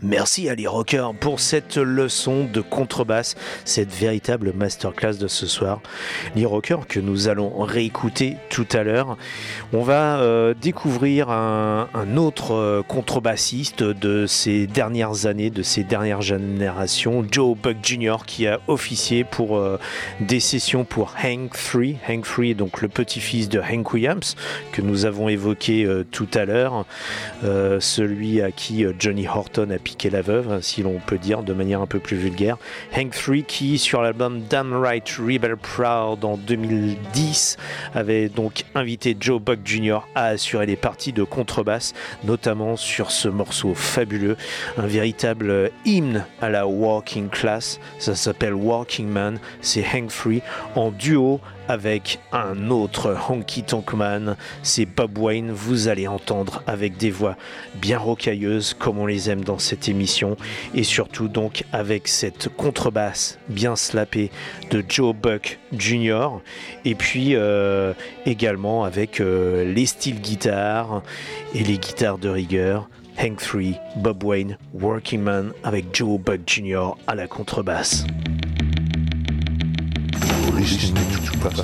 Merci à les rockers pour cette leçon de contrebasse, cette véritable masterclass de ce soir. Les rockers que nous allons réécouter tout à l'heure. On va découvrir un autre contrebassiste de ces dernières années, de ces dernières générations, Joe Buck Jr., qui a officié pour des sessions pour Hank 3. Hank 3 est donc le petit-fils de Hank Williams, que nous avons évoqué tout à l'heure, celui à qui Johnny Horton a piqué la veuve, si l'on peut dire de manière un peu plus vulgaire. Hank 3 qui, sur l'album Damn Right Rebel Proud en 2010, avait donc invité Joe Buck Jr. à assurer les parties de contrebasse, notamment sur ce morceau fabuleux, un véritable hymne à la working class. Ça s'appelle Working Man, c'est Hank 3 en duo avec un autre honky tonk man, c'est Bob Wayne. Vous allez entendre avec des voix bien rocailleuses comme on les aime dans cette émission, et surtout donc avec cette contrebasse bien slappée de Joe Buck Jr. et puis également avec les styles guitares et les guitares de rigueur. Hank 3, Bob Wayne, Working Man avec Joe Buck Jr. à la contrebasse. Listening to Papa